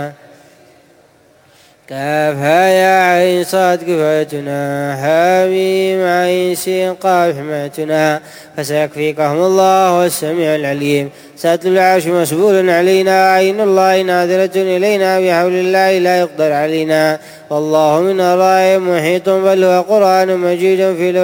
كافها يا عين صاد كفايتنا حميم عين سين قاف حمايتنا فسيكفيكهم الله والسميع العليم. ساتل العرش مسبول علينا عين الله ناظرة إلينا بحول الله لا يقدر علينا والله من الله محيط بل هو قرآن مجيد في